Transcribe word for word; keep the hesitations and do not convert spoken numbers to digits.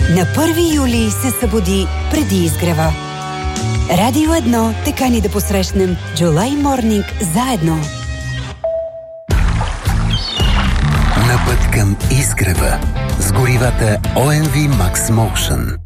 На първи юли се събуди преди изгрева. Радио едно те кани да посрещнем July Morning заедно. На път към изгрева с горивата О Ем Ви Max Motion.